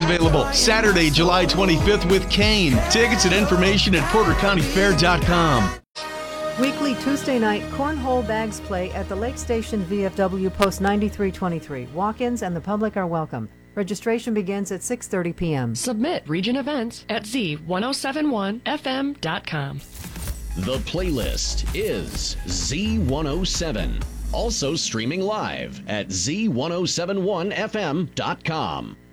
available Saturday, July 25th with Kane. Tickets and information at portercountyfair.com. Weekly Tuesday night cornhole bags play at the Lake Station VFW Post 9323. Walk-ins and the public are welcome. Registration begins at 6:30 p.m. Submit region events at z1071fm.com. The playlist is Z107. Also streaming live at z1071fm.com.